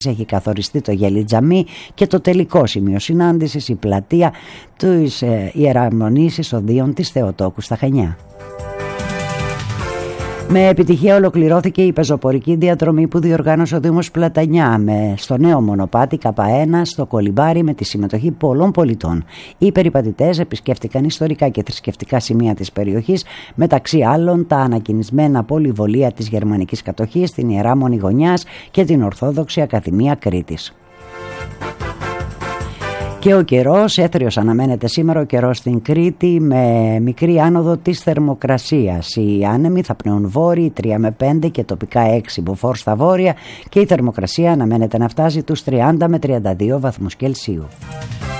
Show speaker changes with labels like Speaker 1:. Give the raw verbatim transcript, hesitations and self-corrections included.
Speaker 1: έχει καθοριστεί το Γελιτζαμί και το τελικό σημείο συνάντησης, η πλατεία της ε, Ιεραμονής Οδείων της Θεοτόκου στα Χανιά. Με επιτυχία ολοκληρώθηκε η πεζοπορική διαδρομή που διοργάνωσε ο Δήμος Πλατανιά με στο νέο μονοπάτι Κ ένα στο Κολυμπάρι με τη συμμετοχή πολλών πολιτών. Οι περιπατητές επισκέφτηκαν ιστορικά και θρησκευτικά σημεία της περιοχής, μεταξύ άλλων τα ανακοινισμένα πολυβολία της γερμανικής κατοχής, την Ιερά Μονή Γωνιάς και την Ορθόδοξη Ακαδημία Κρήτης. Και ο καιρός, έθριος αναμένεται σήμερα ο καιρός στην Κρήτη με μικρή άνοδο της θερμοκρασίας. Οι άνεμοι θα πνέουν βόρειοι τρία με πέντε και τοπικά έξι μποφόρ στα βόρεια και η θερμοκρασία αναμένεται να φτάσει τους τριάντα με τριάντα δύο βαθμούς Κελσίου.